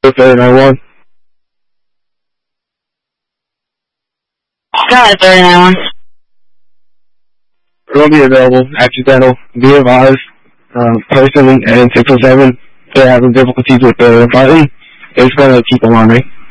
3091. Got it, 3091. Will be available. Accidental. Be advised. Person in 607, they're having difficulties with the button. It's going to keep alarming.